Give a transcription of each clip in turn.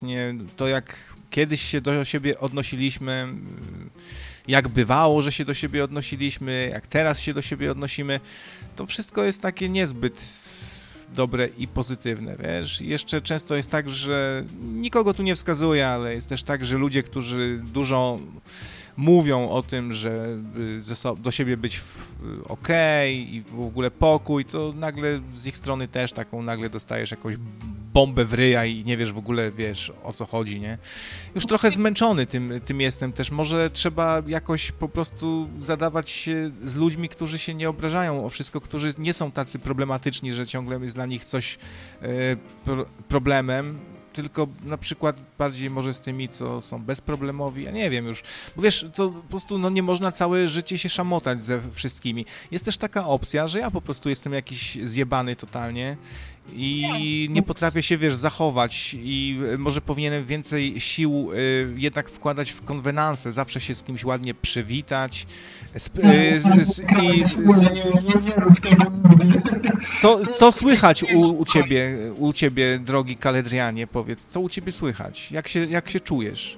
Nie, to jak kiedyś się do siebie odnosiliśmy, jak bywało, że się do siebie odnosiliśmy, jak teraz się do siebie odnosimy, to wszystko jest takie niezbyt dobre i pozytywne, wiesz. Jeszcze często jest tak, że nikogo tu nie wskazuję, ale jest też tak, że ludzie, którzy dużo mówią o tym, że do siebie być okej i w ogóle pokój, to nagle z ich strony też taką nagle dostajesz jakąś bombę w ryja i nie wiesz w ogóle, wiesz, o co chodzi, nie? Już trochę zmęczony tym jestem też. Może trzeba jakoś po prostu zadawać się z ludźmi, którzy się nie obrażają o wszystko, którzy nie są tacy problematyczni, że ciągle jest dla nich coś problemem, tylko na przykład bardziej może z tymi, co są bezproblemowi, ja nie wiem już, bo wiesz, to po prostu no, nie można całe życie się szamotać ze wszystkimi. Jest też taka opcja, że ja po prostu jestem jakiś zjebany totalnie i nie potrafię się, wiesz, zachować i może powinienem więcej sił jednak wkładać w konwenanse, zawsze się z kimś ładnie przywitać. Co słychać u ciebie, drogi Kaledrianie, powiedz, co u ciebie słychać? Jak się czujesz?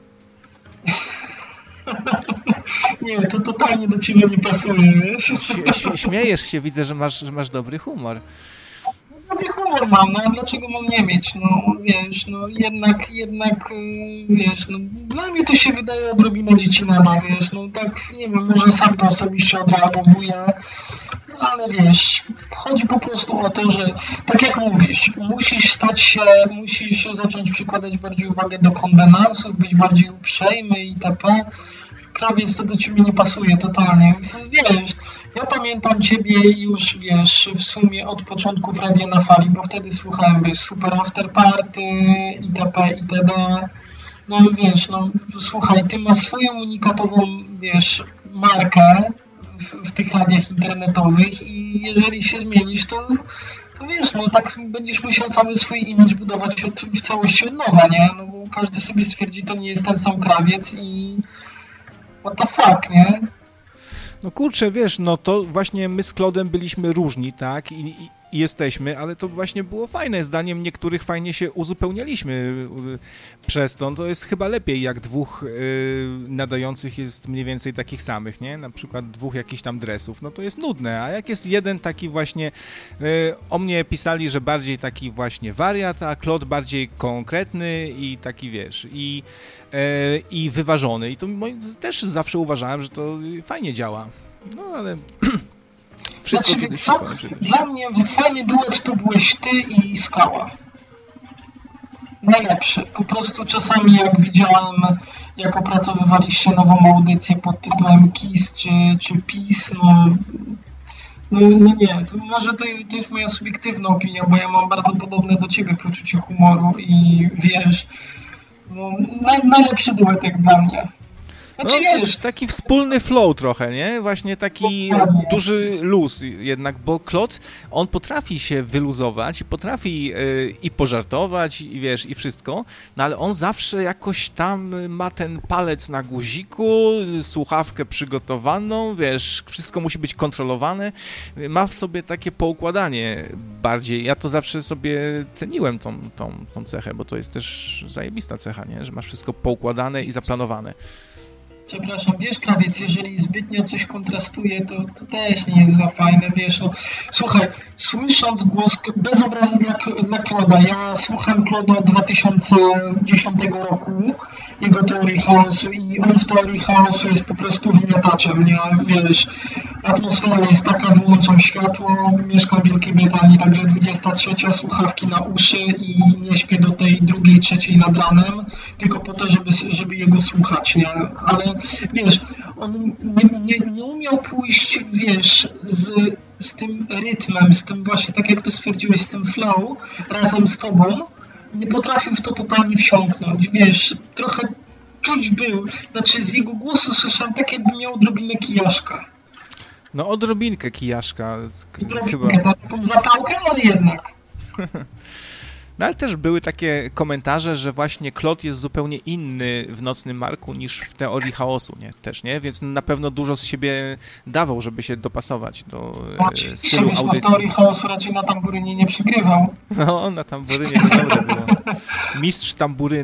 Nie, to totalnie do ciebie nie pasuje, wiesz? Śmiejesz się, widzę, że masz dobry humor. Dobry humor mam, no a dlaczego mam nie mieć? No wiesz, no jednak wiesz, no dla mnie to się wydaje odrobinę dziecinana, wiesz, no tak, nie wiem, może sam to osobiście odreagowuję, ale wiesz, chodzi po prostu o to, że tak jak mówisz, musisz zacząć przykładać bardziej uwagę do konwenansów, być bardziej uprzejmy itp. Krawiec to do ciebie nie pasuje totalnie. Wiesz, ja pamiętam ciebie już, wiesz, w sumie od początków Radia na Fali, bo wtedy słuchałem, wiesz, Super After Party, itp., itd. No i wiesz, no słuchaj, ty masz swoją unikatową, wiesz, markę w tych radiach internetowych i jeżeli się zmienisz, to wiesz, no tak będziesz musiał cały swój image budować w całości od nowa, nie? No bo każdy sobie stwierdzi, to nie jest ten sam krawiec i what the fuck, nie? No kurczę, wiesz, no to właśnie my z Claude'em byliśmy różni, tak? I jesteśmy, ale to właśnie było fajne. Zdaniem niektórych fajnie się uzupełnialiśmy przez to. To jest chyba lepiej, jak dwóch nadających jest mniej więcej takich samych, nie? Na przykład dwóch jakichś tam dresów. No to jest nudne, a jak jest jeden taki właśnie, o mnie pisali, że bardziej taki właśnie wariat, a Claude bardziej konkretny i taki, wiesz, i wyważony. I to też zawsze uważałem, że to fajnie działa. No ale... Wszystko znaczy, kiedyś się kończy. Dla mnie fajny duet to byłeś ty i Skała. Najlepszy. Po prostu czasami jak widziałem, jak opracowywaliście nową audycję pod tytułem KISS czy PiS, no nie, to może to jest moja subiektywna opinia, bo ja mam bardzo podobne do ciebie poczucie humoru i wiesz, no, najlepszy duet jak dla mnie. Znaczy, no, wiesz, taki wspólny flow trochę, nie? Właśnie taki duży luz jednak, bo Claude, on potrafi się wyluzować, potrafi i pożartować, i wiesz, i wszystko, no ale on zawsze jakoś tam ma ten palec na guziku, słuchawkę przygotowaną, wiesz, wszystko musi być kontrolowane, ma w sobie takie poukładanie bardziej. Ja to zawsze sobie ceniłem tą cechę, bo to jest też zajebista cecha, nie? Że masz wszystko poukładane i zaplanowane. Przepraszam, wiesz, krawiec, jeżeli zbytnio coś kontrastuje, to też nie jest za fajne, wiesz, no. Słuchaj, słysząc głos, bez obrazu dla Claude'a, ja słucham Claude'a od 2010 roku, jego teorii chaosu i on w teorii chaosu jest po prostu wymiataczem, nie, wiesz, atmosfera jest taka, wyłączam światło, mieszkam w Wielkiej Brytanii, także 23, słuchawki na uszy i nie śpię do tej 2, 3 nad ranem, tylko po to, żeby jego słuchać, nie, ale wiesz, on nie umiał pójść, wiesz, z tym rytmem, z tym właśnie, tak jak to stwierdziłeś, z tym flow, razem z tobą, nie potrafił w to totalnie wsiąknąć, wiesz, trochę czuć był, znaczy z jego głosu słyszałem tak, jakby miał odrobinę kijaszka. No odrobinkę kijaszka. Odrobinkę, chyba. Taką zapałkę, ale jednak. No ale też były takie komentarze, że właśnie Klot jest zupełnie inny w Nocnym Marku niż w Teorii Chaosu, nie? Też, nie? Więc na pewno dużo z siebie dawał, żeby się dopasować do stylu audycji. W Teorii Chaosu raczej na tamburynie nie przygrywał. No, na tamburynie to dobre było. Mistrz tamburyny.